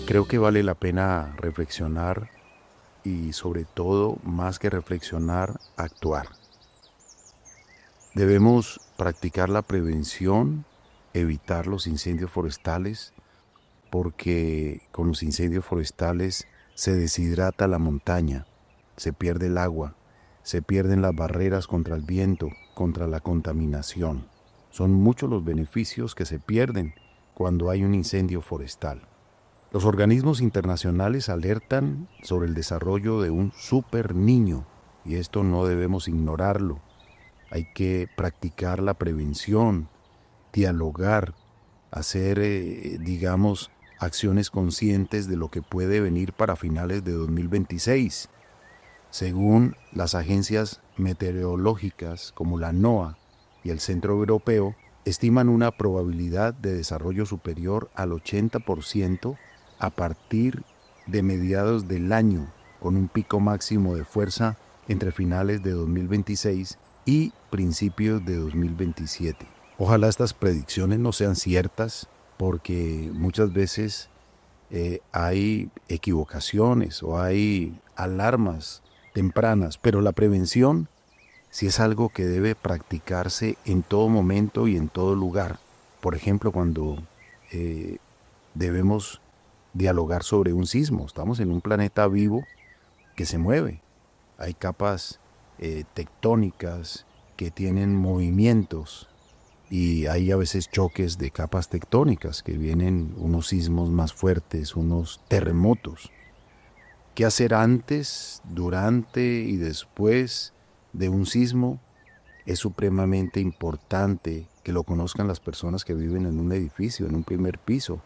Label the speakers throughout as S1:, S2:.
S1: Creo que vale la pena reflexionar y sobre todo, más que reflexionar, actuar. Debemos practicar la prevención, evitar los incendios forestales, porque con los incendios forestales se deshidrata la montaña, se pierde el agua, se pierden las barreras contra el viento, contra la contaminación. Son muchos los beneficios que se pierden cuando hay un incendio forestal. Los organismos internacionales alertan sobre el desarrollo de un super niño y esto no debemos ignorarlo. Hay que practicar la prevención, dialogar, hacer, acciones conscientes de lo que puede venir para finales de 2026. Según las agencias meteorológicas como la NOAA y el Centro Europeo, estiman una probabilidad de desarrollo superior al 80% a partir de mediados del año, con un pico máximo de fuerza entre finales de 2026 y principios de 2027. Ojalá estas predicciones no sean ciertas, porque muchas veces hay equivocaciones o hay alarmas tempranas, pero la prevención sí es algo que debe practicarse en todo momento y en todo lugar. Por ejemplo, cuando debemos dialogar sobre un sismo, estamos en un planeta vivo que se mueve. Hay capas tectónicas que tienen movimientos y hay a veces choques de capas tectónicas que vienen unos sismos más fuertes, unos terremotos. ¿Qué hacer antes, durante y después de un sismo? Es supremamente importante que lo conozcan las personas que viven en un edificio, en un primer piso,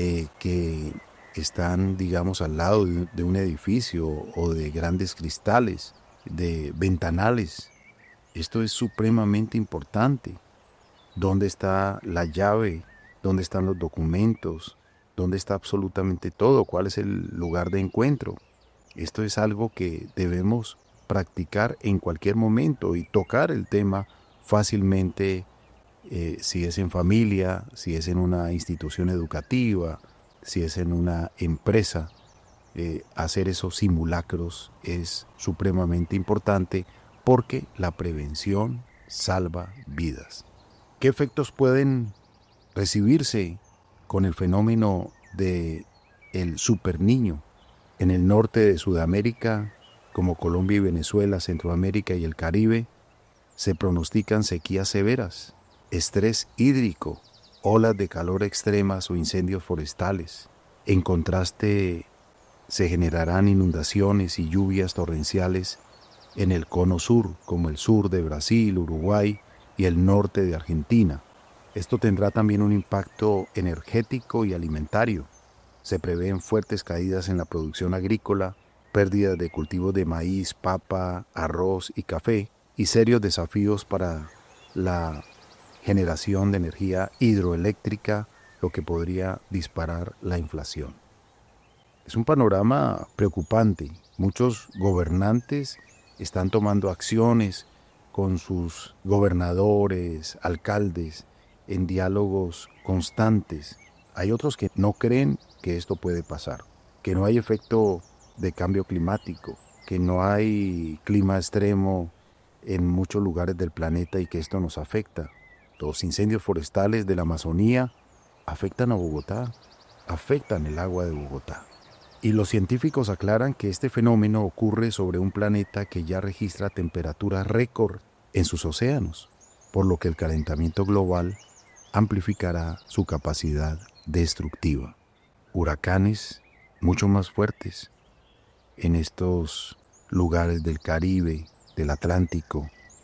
S1: que están, digamos, al lado de un edificio o de grandes cristales, de ventanales. Esto es supremamente importante. ¿Dónde está la llave? ¿Dónde están los documentos? ¿Dónde está absolutamente todo? ¿Cuál es el lugar de encuentro? Esto es algo que debemos practicar en cualquier momento y tocar el tema fácilmente, si es en familia, si es en una institución educativa, si es en una empresa. Hacer esos simulacros es supremamente importante porque la prevención salva vidas. ¿Qué efectos pueden recibirse con el fenómeno de el superniño? En el norte de Sudamérica, como Colombia y Venezuela, Centroamérica y el Caribe, se pronostican sequías severas, estrés hídrico, olas de calor extremas o incendios forestales. En contraste, se generarán inundaciones y lluvias torrenciales en el cono sur, como el sur de Brasil, Uruguay y el norte de Argentina. Esto tendrá también un impacto energético y alimentario. Se prevén fuertes caídas en la producción agrícola, pérdidas de cultivos de maíz, papa, arroz y café, y serios desafíos para la generación de energía hidroeléctrica, lo que podría disparar la inflación. Es un panorama preocupante. Muchos gobernantes están tomando acciones con sus gobernadores, alcaldes, en diálogos constantes. Hay otros que no creen que esto puede pasar, que no hay efecto de cambio climático, que no hay clima extremo en muchos lugares del planeta y que esto nos afecta. Los incendios forestales de la Amazonía afectan a Bogotá, afectan el agua de Bogotá. Y los científicos aclaran que este fenómeno ocurre sobre un planeta que ya registra temperaturas récord en sus océanos, por lo que el calentamiento global amplificará su capacidad destructiva. Huracanes mucho más fuertes en estos lugares del Caribe, del Atlántico,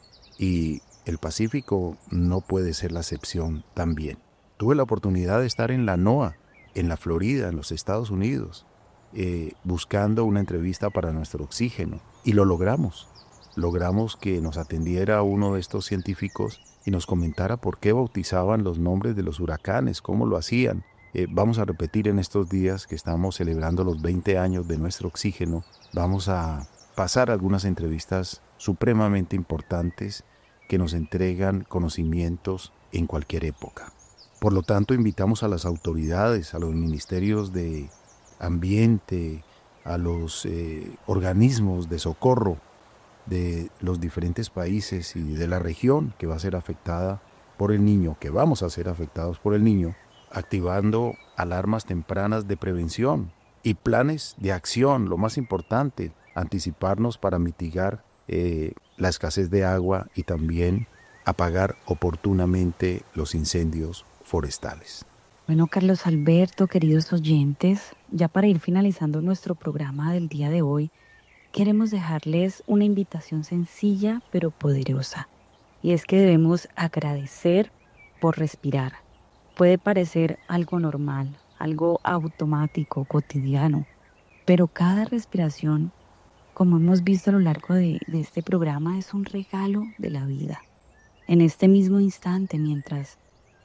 S1: y el Pacífico no puede ser la excepción también. Tuve la oportunidad de estar en la NOAA, en la Florida, en los Estados Unidos, buscando una entrevista para nuestro oxígeno, y lo logramos. Logramos que nos atendiera uno de estos científicos y nos comentara por qué bautizaban los nombres de los huracanes, cómo lo hacían. Vamos a repetir en estos días que estamos celebrando los 20 años de nuestro oxígeno, vamos a pasar algunas entrevistas supremamente importantes que nos entregan conocimientos en cualquier época. Por lo tanto, invitamos a las autoridades, a los ministerios de ambiente, a los organismos de socorro de los diferentes países y de la región que va a ser afectada por el niño, que vamos a ser afectados por el niño, activando alarmas tempranas de prevención y planes de acción, lo más importante, anticiparnos para mitigar la escasez de agua y también apagar oportunamente los incendios forestales.
S2: Bueno, Carlos Alberto, queridos oyentes, ya para ir finalizando nuestro programa del día de hoy, queremos dejarles una invitación sencilla pero poderosa. Y es que debemos agradecer por respirar. Puede parecer algo normal, algo automático, cotidiano, pero cada respiración, como hemos visto a lo largo de este programa, es un regalo de la vida. En este mismo instante, mientras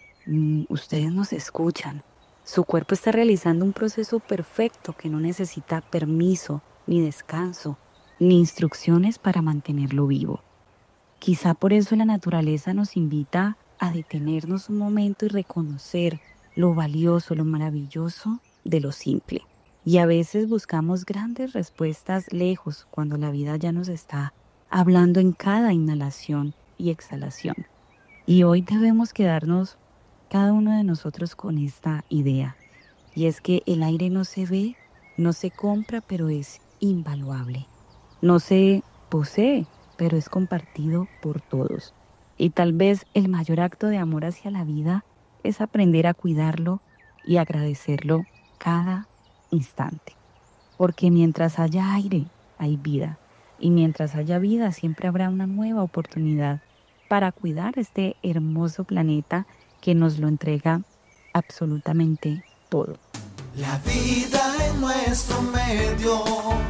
S2: ustedes nos escuchan, su cuerpo está realizando un proceso perfecto que no necesita permiso, ni descanso, ni instrucciones para mantenerlo vivo. Quizá por eso la naturaleza nos invita a detenernos un momento y reconocer lo valioso, lo maravilloso de lo simple. Y a veces buscamos grandes respuestas lejos cuando la vida ya nos está hablando en cada inhalación y exhalación. Y hoy debemos quedarnos cada uno de nosotros con esta idea. Y es que el aire no se ve, no se compra, pero es invaluable. No se posee, pero es compartido por todos. Y tal vez el mayor acto de amor hacia la vida es aprender a cuidarlo y agradecerlo cada instante. Porque mientras haya aire, hay vida. Y mientras haya vida, siempre habrá una nueva oportunidad para cuidar este hermoso planeta que nos lo entrega absolutamente todo.
S3: La vida en nuestro medio,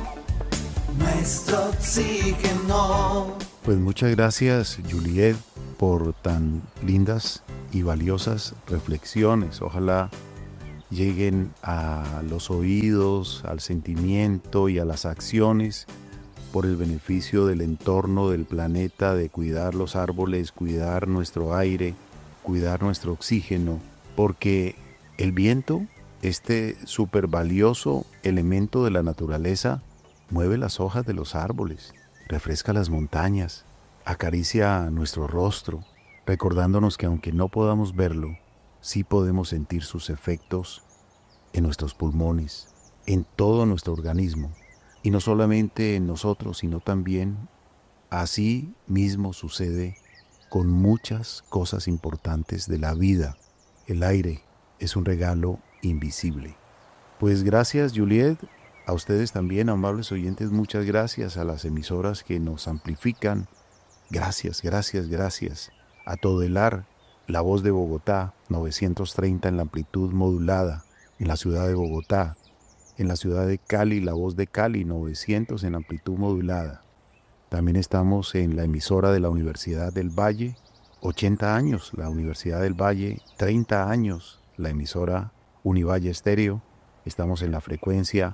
S3: nuestro oxígeno.
S1: Pues muchas gracias, Juliet, por tan lindas y valiosas reflexiones. Ojalá lleguen a los oídos, al sentimiento y a las acciones por el beneficio del entorno, del planeta, de cuidar los árboles, cuidar nuestro aire, cuidar nuestro oxígeno, porque el viento, este súper valioso elemento de la naturaleza, mueve las hojas de los árboles, refresca las montañas, acaricia nuestro rostro, recordándonos que aunque no podamos verlo, sí podemos sentir sus efectos en nuestros pulmones, en todo nuestro organismo, y no solamente en nosotros, sino también así mismo sucede con muchas cosas importantes de la vida. El aire es un regalo invisible. Pues gracias, Juliet, a ustedes también, amables oyentes, muchas gracias a las emisoras que nos amplifican. Gracias, gracias, gracias. A Todelar, La Voz de Bogotá, 930 en la amplitud modulada, en la ciudad de Bogotá. En la ciudad de Cali, La Voz de Cali, 900 en amplitud modulada. También estamos en la emisora de la Universidad del Valle, 80 años la Universidad del Valle, 30 años la emisora Univalle Estéreo. Estamos en la frecuencia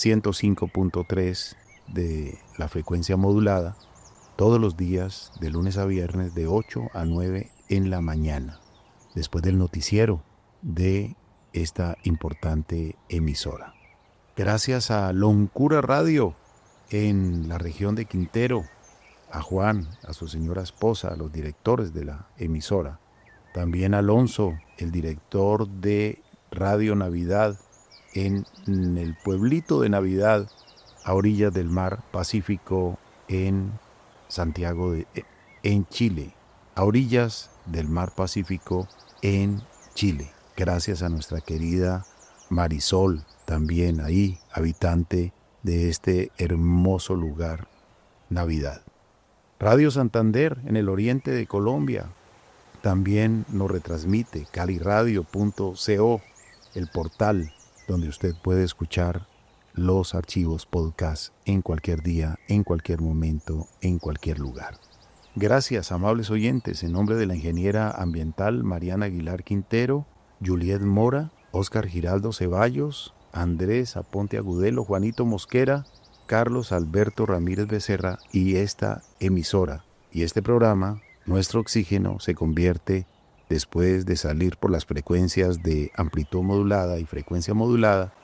S1: 105.3 de la frecuencia modulada, todos los días de lunes a viernes de 8 a 9 en la mañana, después del noticiero de esta importante emisora. Gracias a Loncura Radio en la región de Quintero, a Juan, a su señora esposa, a los directores de la emisora. También a Alonso, el director de Radio Navidad en el pueblito de Navidad, a orillas del mar Pacífico en Santiago, en Chile. A orillas del mar Pacífico en Chile. Gracias a nuestra querida Marisol, también ahí, habitante de este hermoso lugar, Navidad. Radio Santander en el oriente de Colombia también nos retransmite, caliradio.co, el portal donde usted puede escuchar los archivos podcast en cualquier día, en cualquier momento, en cualquier lugar. Gracias, amables oyentes, en nombre de la ingeniera ambiental Mariana Aguilar Quintero, Juliet Mora, Óscar Giraldo Ceballos, Andrés Aponte Agudelo, Juanito Mosquera, Carlos Alberto Ramírez Becerra y esta emisora. Y este programa, Nuestro Oxígeno, se convierte, después de salir por las frecuencias de amplitud modulada y frecuencia modulada,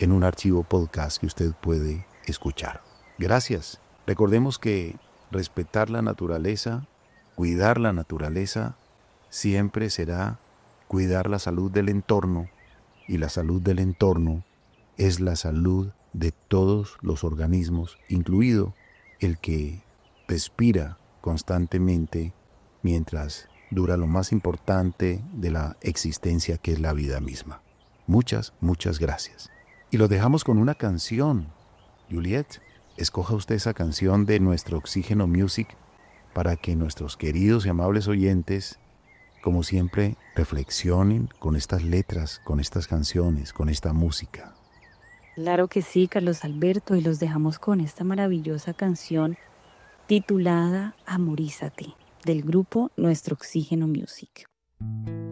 S1: en un archivo podcast que usted puede escuchar. Gracias. Recordemos que respetar la naturaleza, cuidar la naturaleza, siempre será cuidar la salud del entorno, y la salud del entorno es la salud de todos los organismos, incluido el que respira constantemente mientras dura lo más importante de la existencia, que es la vida misma. Muchas, muchas gracias. Y lo dejamos con una canción. Juliet, escoja usted esa canción de nuestro Oxígeno Music para que nuestros queridos y amables oyentes, como siempre, reflexionen con estas letras, con estas canciones, con esta música.
S2: Claro que sí, Carlos Alberto, y los dejamos con esta maravillosa canción titulada Amorízate, del grupo Nuestro Oxígeno Music.